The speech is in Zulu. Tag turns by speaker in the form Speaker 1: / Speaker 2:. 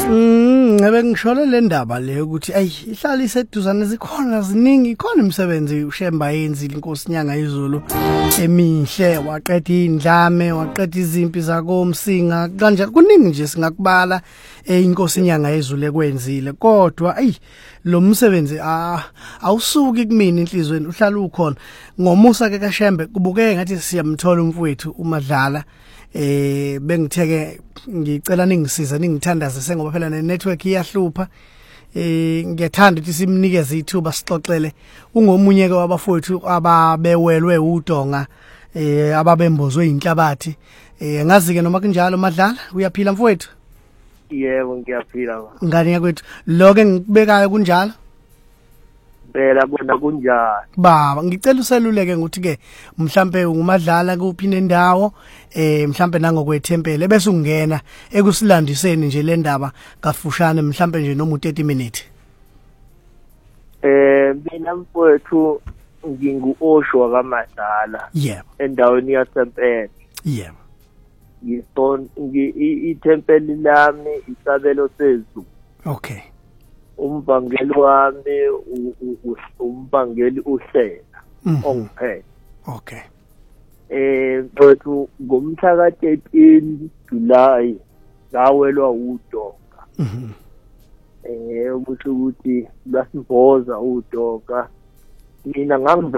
Speaker 1: Ngabe ngishole le ndaba le ukuthi ihlala iseduzane zikhona ziningi khona imisebenzi uShemba yenzile inkosi inyanga izulu emihle waqeda indlame waqeda izimpi zakoMsinga kanjalo kuningi nje singakubala inkosi inyanga izulu ekwenzile kodwa lo msebenzi awusuki kumina inhlizweni uhlala ukhona ngomusa ke kaShembe kubukeke ngathi siyamthola umfowethu uMadlala bengitheke ngicela ningisiza ningithandaze sengoba phela ne network iyahlupha ngiyathanda ukuthi simnikeze ithuba sixoxele ungomunye ke wabafowethu ababewelwe udonga ababembozwe inhlabathi ngazi ke noma kunjalo Madlala uyaphila mfowethu
Speaker 2: yebo ngiyaphila
Speaker 1: ngani yakwethu lo ke ngikubekayo kunjalo
Speaker 2: phela bona kunjani
Speaker 1: baba ngicela useluleke ukuthi ke mhlambe uMadlala kuphi nendawo mhlambe nangokwethempele bese ungena ekusilandiseni nje le ndaba kafushane mhlambe nje noma u30 minutes
Speaker 2: mina mfowethu ngingu-Oshwa kaMadlala
Speaker 1: yebo
Speaker 2: endaweni yaseMpete
Speaker 1: yebo
Speaker 2: ithempeli lami isabelo sezulu
Speaker 1: okay
Speaker 2: umbangeli wami umbangeli uHlela ongiphethe
Speaker 1: okay
Speaker 2: mfowethu ngomhla ka-13 July ngawelwa udonga ukuthi lasivoza udonga mina